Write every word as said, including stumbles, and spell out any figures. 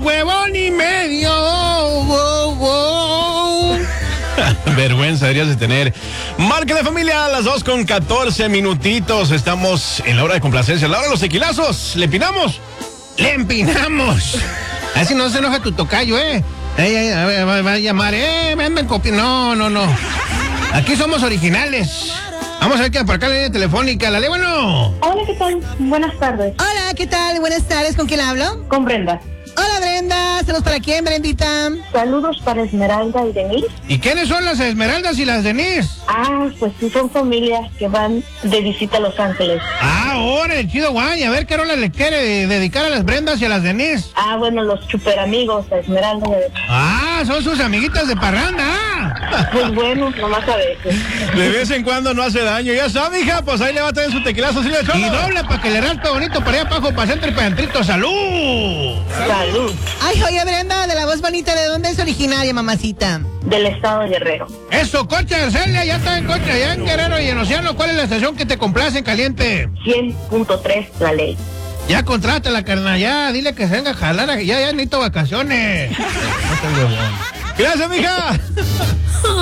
huevón y medio. Oh, oh. Vergüenza deberías de tener. Marca de familia a las dos con catorce minutitos. Estamos en la hora de complacencia, la hora de los tequilazos. ¿Le empinamos? Le empinamos. Así no se enoja tu tocayo, ¿eh? Ey, ey, a ver, va, va a llamar, ¿eh? Me andan copiando. No, no, no. Aquí somos originales. Vamos a ver qué por acá la línea telefónica. La leo, bueno. Hola, ¿qué tal? Buenas tardes. Hola, ¿qué tal? Buenas tardes. ¿Con quién hablo? Con Brenda. Hola, Brenda. ¿Saludos para quién, Brendita? Saludos para Esmeralda y Denise. ¿Y quiénes son las Esmeraldas y las Denise? Ah, pues sí, son familias que van de visita a Los Ángeles. Ah, ahora el chido guay. A ver qué rola le quiere dedicar a las Brendas y a las Denise. Ah, bueno, los super amigos, a Esmeralda y a Denise. Ah, son sus amiguitas de parranda. Pues bueno, nomás a veces. De vez en cuando no hace daño. Ya sabe, hija, pues ahí le va a traer su tequilazo. ¿Sí le echó? Y doble para que le raspe bonito para allá abajo, para centro y para entrito. ¡Salud! Salud. Ay, oye, Brenda, de la voz bonita, ¿de dónde es originaria, mamacita? Del estado de Guerrero. Eso, Coche Arcelia, ya está en Coche, allá en Guerrero y en Océano. ¿Cuál es la estación que te complace en caliente? cien punto tres, La Ley. Ya contrátala, carnal, ya, dile que se venga a jalar, ya, ya necesito vacaciones. Gracias, mija.